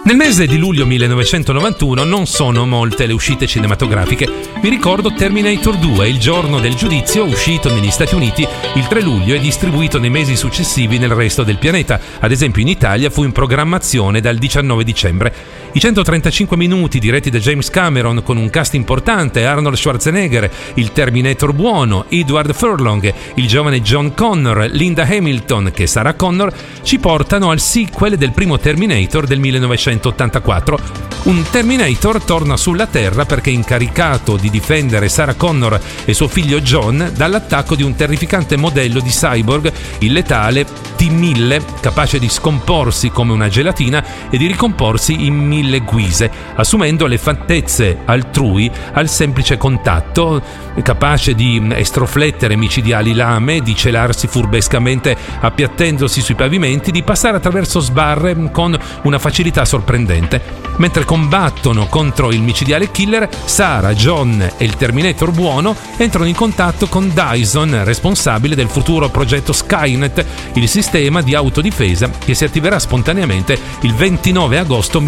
Nel mese di luglio 1991 non sono molte le uscite cinematografiche. Vi ricordo Terminator 2, il giorno del giudizio, uscito negli Stati Uniti il 3 luglio e distribuito nei mesi successivi nel resto del pianeta. Ad esempio in Italia fu in programmazione dal 19 dicembre. I 135 minuti diretti da James Cameron con un cast importante, Arnold Schwarzenegger, il Terminator buono, Edward Furlong, il giovane John Connor, Linda Hamilton che è Sarah Connor, ci portano al sequel del primo Terminator del 1984. Un Terminator torna sulla Terra perché è incaricato di difendere Sarah Connor e suo figlio John dall'attacco di un terrificante modello di cyborg, il letale T-1000, capace di scomporsi come una gelatina e di ricomporsi in 1000 guise, assumendo le fattezze altrui al semplice contatto, capace di estroflettere micidiali lame, di celarsi furbescamente appiattendosi sui pavimenti, di passare attraverso sbarre con una facilità sorprendente. Mentre combattono contro il micidiale killer, Sarah, John e il Terminator buono entrano in contatto con Dyson, responsabile del futuro progetto Skynet, il sistema di autodifesa che si attiverà spontaneamente il 29 agosto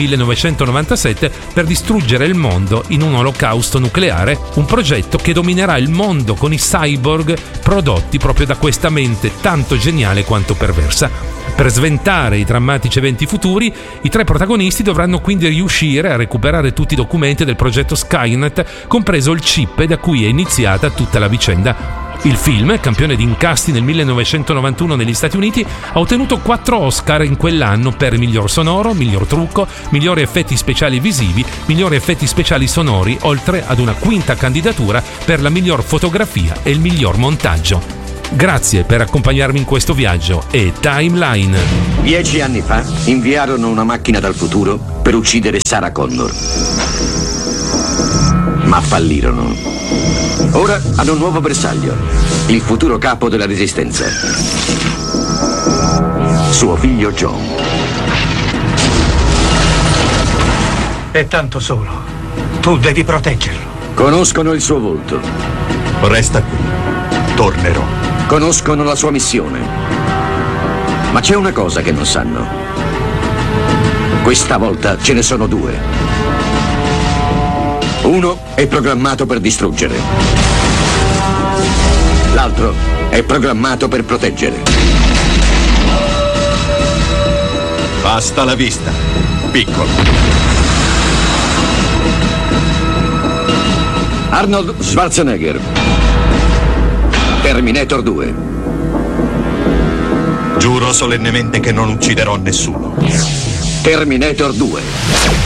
1997 per distruggere il mondo in un olocausto nucleare, un progetto che dominerà il mondo con i cyborg prodotti proprio da questa mente tanto geniale quanto perversa. Per sventare i drammatici eventi futuri, i tre protagonisti dovranno quindi riuscire a recuperare tutti i documenti del progetto Skynet, compreso il chip da cui è iniziata tutta la vicenda. Il film, campione di incassi nel 1991 negli Stati Uniti, ha ottenuto 4 Oscar in quell'anno per miglior sonoro, miglior trucco, migliori effetti speciali visivi, migliori effetti speciali sonori, oltre ad una quinta candidatura per la miglior fotografia e il miglior montaggio. Grazie per accompagnarmi in questo viaggio e Timeline. 10 anni fa inviarono una macchina dal futuro per uccidere Sarah Connor. Ma fallirono. Ora hanno un nuovo bersaglio, il futuro capo della Resistenza. Suo figlio John. È tanto solo. Tu devi proteggerlo. Conoscono il suo volto. Resta qui. Tornerò. Conoscono la sua missione. Ma c'è una cosa che non sanno. Questa volta ce ne sono 2. Uno è programmato per distruggere. L'altro è programmato per proteggere. Basta la vista, piccolo. Arnold Schwarzenegger. Terminator 2. Giuro solennemente che non ucciderò nessuno. Terminator 2.